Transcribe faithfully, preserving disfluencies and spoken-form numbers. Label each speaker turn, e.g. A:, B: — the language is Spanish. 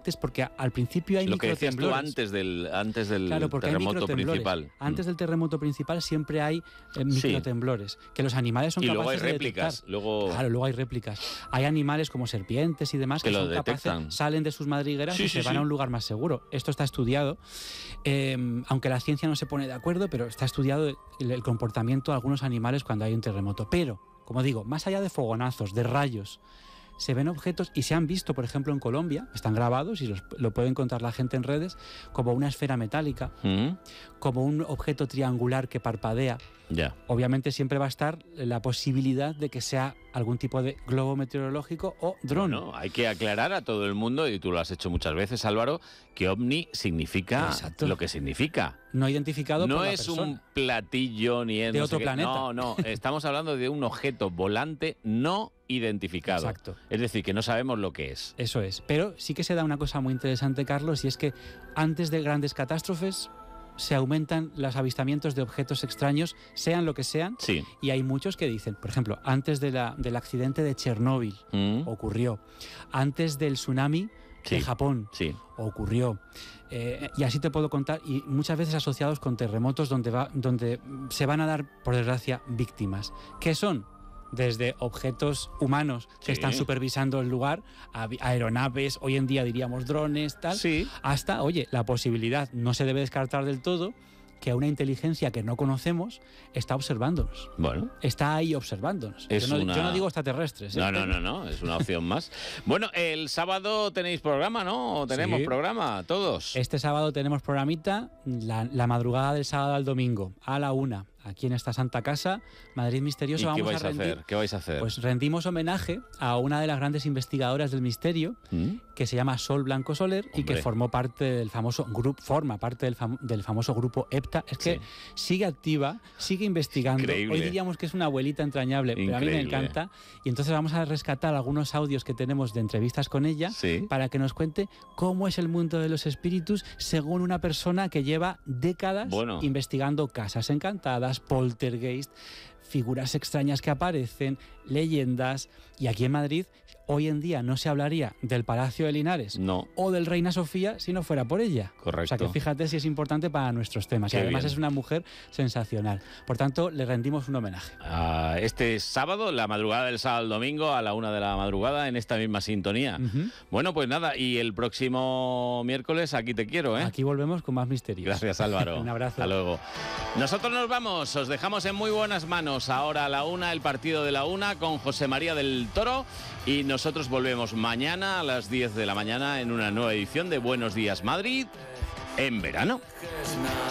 A: fuertes porque a, al principio hay
B: Lo que decías tú
A: microtemblores.
B: antes del, antes del
A: Claro, porque
B: terremoto
A: hay microtemblores.
B: principal.
A: Antes del terremoto principal siempre hay eh, microtemblores, sí. que los animales son
B: y
A: capaces
B: luego hay
A: de
B: réplicas.
A: detectar.
B: Luego...
A: Claro, luego hay réplicas. Hay animales como serpientes y demás que,
B: que
A: son
B: lo detectan.
A: capaces, salen de sus madrigueras
B: sí,
A: y
B: sí,
A: se van
B: sí.
A: a un lugar más seguro. Esto está estudiado, eh, aunque la ciencia no se pone de acuerdo, pero está estudiado el, el comportamiento de algunos animales cuando hay un terremoto. Pero, como digo, más allá de fogonazos, de rayos, se ven objetos y se han visto, por ejemplo, en Colombia, están grabados y los, lo puede encontrar la gente en redes, como una esfera metálica,
B: ¿Mm?
A: como un objeto triangular que parpadea.
B: Ya.
A: Obviamente siempre va a estar la posibilidad de que sea algún tipo de globo meteorológico o dron.
B: Bueno, hay que aclarar a todo el mundo, y tú lo has hecho muchas veces, Álvaro, que ovni significa
A: Exacto.
B: lo que significa.
A: No identificado
B: no
A: por la
B: es
A: persona.
B: un platillo ni es
A: de
B: no
A: otro
B: sé qué.
A: planeta.
B: No, no, estamos hablando de un objeto volante no identificado.
A: Exacto.
B: Es decir, que no sabemos lo que es.
A: Eso es. Pero sí que se da una cosa muy interesante, Carlos, y es que antes de grandes catástrofes se aumentan los avistamientos de objetos extraños, sean lo que sean,
B: Sí.
A: y hay muchos que dicen, por ejemplo, antes de la, del accidente de Chernóbil
B: ¿Mm?
A: ocurrió, antes del tsunami
B: Sí.
A: de Japón
B: Sí.
A: ocurrió, eh, y así te puedo contar, y muchas veces asociados con terremotos donde, va, donde se van a dar, por desgracia, víctimas. ¿Qué son? Desde objetos humanos que
B: Sí.
A: están supervisando el lugar, a aeronaves, hoy en día diríamos drones, tal,
B: Sí.
A: hasta, oye, la posibilidad, no se debe descartar del todo, que una inteligencia que no conocemos está observándonos.
B: Bueno.
A: Está ahí observándonos.
B: Es
A: yo, no,
B: una...
A: yo no digo extraterrestres. ¿eh?
B: No, no, no, no, es una opción más. Bueno, el sábado tenéis programa, ¿no? ¿O tenemos
A: Sí.
B: programa, todos?
A: Este sábado tenemos programita, la, la madrugada del sábado al domingo, a la una, aquí en esta santa casa, Madrid Misterioso.
B: ¿Y
A: vamos
B: qué vais a,
A: a rendir,
B: hacer? ¿Qué vais a hacer?
A: Pues rendimos homenaje a una de las grandes investigadoras del misterio,
B: ¿Mm?
A: que se llama Sol Blanco Soler, y
B: Hombre.
A: que formó parte del famoso grupo, forma parte del, fam del famoso grupo EPTA. Es que
B: Sí.
A: sigue activa, sigue investigando.
B: Increíble.
A: Hoy diríamos que es una abuelita entrañable, pero a mí me
B: Increíble.
A: encanta. Y entonces vamos a rescatar algunos audios que tenemos de entrevistas con ella,
B: Sí.
A: para que nos cuente cómo es el mundo de los espíritus según una persona que lleva décadas
B: Bueno.
A: investigando casas encantadas, poltergeist, figuras extrañas que aparecen, leyendas. Y aquí en Madrid, hoy en día no se hablaría del Palacio de Linares
B: No.
A: o del Reina Sofía si no fuera por ella.
B: Correcto.
A: O sea que fíjate si es importante para nuestros temas.
B: Qué
A: y además
B: bien.
A: es una mujer sensacional. Por tanto, le rendimos un homenaje.
B: Ah, este sábado, la madrugada del sábado al domingo, a la una de la madrugada, en esta misma sintonía.
A: Ujú.
B: Bueno, pues nada, y el próximo miércoles aquí te quiero, ¿eh?
A: Aquí volvemos con más misterios.
B: Gracias, Álvaro.
A: Un abrazo.
B: Hasta luego. Nosotros nos vamos, os dejamos en muy buenas manos. Ahora a la una, el partido de la una con José María del Toro. Y nosotros volvemos mañana a las diez de la mañana en una nueva edición de Buenos Días Madrid en verano.